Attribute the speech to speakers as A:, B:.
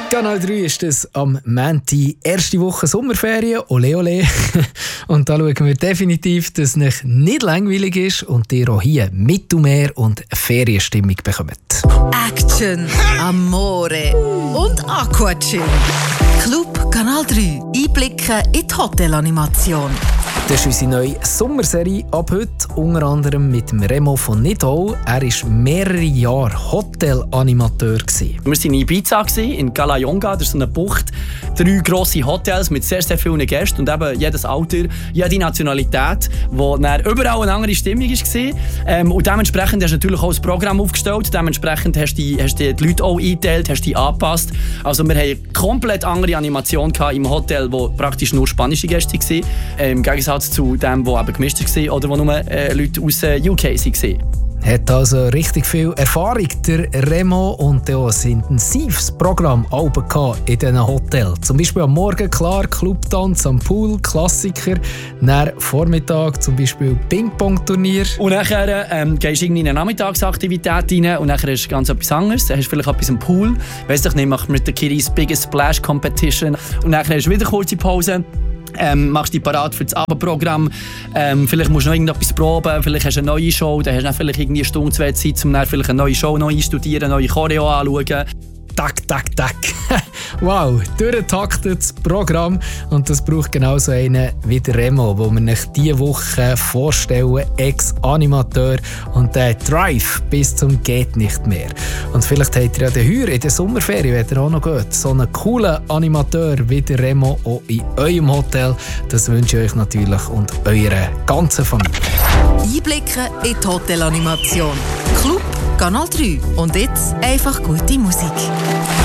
A: Kanal 3 ist es am Montag, erste Woche Sommerferien, ole ole. Und da schauen wir definitiv, dass es nicht langweilig ist und ihr auch hier Mittelmeer und Ferienstimmung bekommt.
B: Action, Amore und Aquachill. Club Kanal 3. Einblicke in die Hotelanimation.
A: Das ist unsere neue Sommerserie ab heute, unter anderem mit dem Remo von Nidhol. Er war mehrere Jahre Hotelanimateur.
C: Wir waren in Ibiza, in Calahonga, das ist so eine Bucht. 3 grosse Hotels mit sehr, sehr vielen Gästen und eben jedes Alter, jede Nationalität, wo dann überall eine andere Stimmung war. Und dementsprechend hast du natürlich auch das Programm aufgestellt, dementsprechend hast du die Leute auch eingeteilt, hast die angepasst. Also wir hatten eine komplett andere Animation im Hotel, wo praktisch nur spanische Gäste waren, im Gegensatz zu dem, wo eben gemischt war oder wo nur Leute aus UK waren.
A: Hat also richtig viel Erfahrung, der Remo, und auch ein intensives Programm in diesen Hotels. Zum Beispiel am Morgen klar Clubtanz am Pool, Klassiker. Nach Vormittag zum Beispiel Ping-Pong-Turnier.
C: Und nachher gehst du in eine Nachmittagsaktivität rein und nachher hast du ganz etwas anderes. Dann hast du vielleicht etwas im Pool. Weiss ich nicht, machst du mit den Kiddies Biggest Splash Competition. Und nachher hast du wieder kurze Pause. Machst dich parat für das Abendprogramm. Vielleicht musst du noch irgendetwas proben, vielleicht hast du eine neue Show, dann hast du vielleicht irgendwie eine Stunde, 2 Zeit, um dann vielleicht eine neue Show noch einstudieren, neue Choreo anschauen.
A: Tak, tak, tak. Wow, durchgetaktetes Programm. Und das braucht genauso einen wie der Remo, wo wir euch diese Woche vorstellen, Ex-Animateur und der Drive bis zum geht nicht mehr. Und vielleicht habt ihr ja heuer in der Sommerferien, wenn ihr auch noch geht, so einen coolen Animateur wie der Remo auch in eurem Hotel. Das wünsche ich euch natürlich und eurer ganzen Familie.
B: Einblicke in die Hotelanimation. Club Kanal 3. Und jetzt einfach gute Musik.